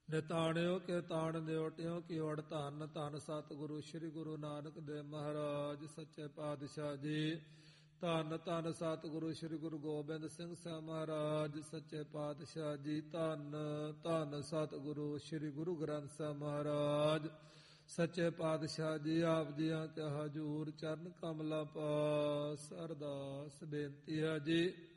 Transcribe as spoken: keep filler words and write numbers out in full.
ਨਿਤਾਣਿਓ ਕੇ ਤਾਣ ਨਿਉਟਿਓ ਕੀ ਓੜ ਧੰਨ ਧੰਨ ਸਤਿਗੁਰੂ ਸ੍ਰੀ ਗੁਰੂ ਨਾਨਕ ਦੇਵ ਮਹਾਰਾਜ ਸੱਚੇ ਪਾਤਸ਼ਾਹ ਜੀ। ਧੰਨ ਧੰਨ ਸਤਿਗੁਰੂ ਸ੍ਰੀ ਗੁਰੂ ਗੋਬਿੰਦ ਸਿੰਘ ਸਾਹਿਬ ਮਹਾਰਾਜ ਸੱਚੇ ਪਾਤਸ਼ਾਹ ਜੀ। ਧੰਨ ਧੰਨ ਸਤਿਗੁਰੂ ਸ੍ਰੀ ਗੁਰੂ ਗ੍ਰੰਥ ਸਾਹਿਬ ਮਹਾਰਾਜ ਸੱਚੇ ਪਾਤਸ਼ਾਹ ਜੀ। ਆਪ ਜੀਆਂ ਕੇ ਹਜੂਰ ਚਰਨ ਕਮਲਾਂ ਪਾਸ ਅਰਦਾਸ ਬੇਨਤੀ ਹੈ ਜੀ।